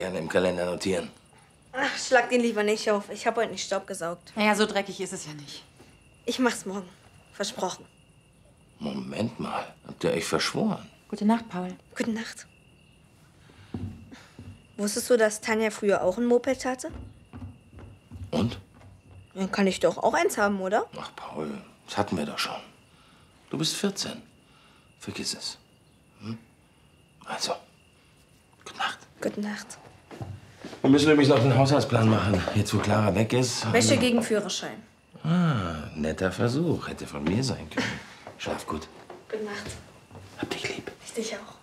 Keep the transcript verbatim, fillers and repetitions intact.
gerne im Kalender notieren. Ach, schlag den lieber nicht auf. Ich habe heute nicht Staub gesaugt. Naja, so dreckig ist es ja nicht. Ich mach's morgen. Versprochen. Moment mal, habt ihr euch verschworen? Gute Nacht, Paul. Gute Nacht. Wusstest du, dass Tanja früher auch ein Moped hatte? Und? Dann kann ich doch auch eins haben, oder? Ach, Paul, das hatten wir doch schon. Du bist vierzehn. Vergiss es. Hm? Also, gute Nacht. Gute Nacht. Wir müssen übrigens noch den Haushaltsplan machen. Jetzt, wo Clara weg ist. Wäsche gegen Führerschein. Ah, netter Versuch. Hätte von mir sein können. Schlaf gut. Gute Nacht. Hab dich lieb. Ich dich auch.